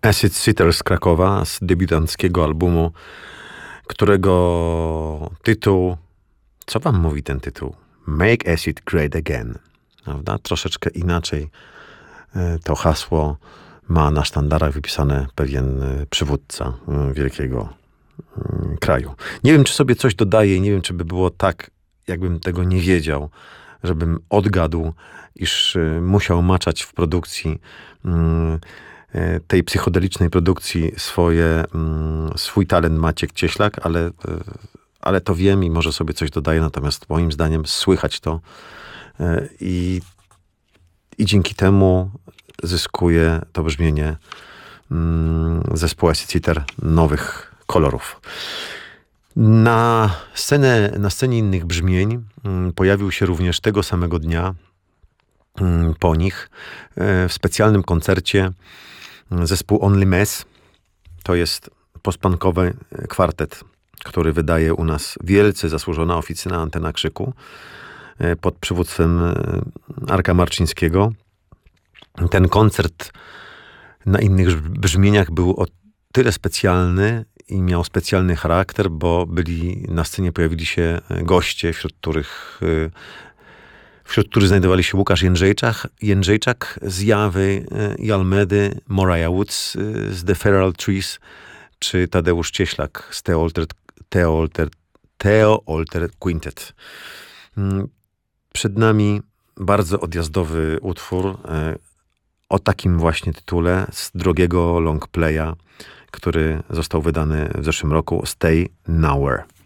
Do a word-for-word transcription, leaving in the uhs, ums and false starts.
Acid Sitter z Krakowa, z debiutanckiego albumu, którego tytuł, co wam mówi ten tytuł? Make Acid Great Again. Prawda? Troszeczkę inaczej to hasło ma na sztandarach wypisane pewien przywódca wielkiego kraju. Nie wiem, czy sobie coś dodaję, nie wiem, czy by było tak, jakbym tego nie wiedział, żebym odgadł, iż musiał maczać w produkcji, tej psychodelicznej produkcji swoje, swój talent Maciek Cieślak, ale, ale to wiem i może sobie coś dodaję, natomiast moim zdaniem słychać to i, i dzięki temu zyskuje to brzmienie zespołu Acid Sitter nowych kolorów. Na, scenę, na scenie innych brzmień pojawił się również tego samego dnia po nich w specjalnym koncercie zespół Only Mess. To jest postpunkowy kwartet, który wydaje u nas wielce zasłużona oficyna Antena Krzyku pod przywództwem Arka Marczyńskiego. Ten koncert na innych brzmieniach był o tyle specjalny i miał specjalny charakter, bo byli na scenie, pojawili się goście, wśród których wśród których znajdowali się Łukasz Jędrzejczak, Jędrzejczak z Jawy i Almedy, Mariah Woods z The Feral Trees, czy Tadeusz Cieślak z Theo Alter, Theo Alter, Theo Alter Quintet. Przed nami bardzo odjazdowy utwór o takim właśnie tytule z drogiego longplaya, który został wydany w zeszłym roku, Stay Nowhere.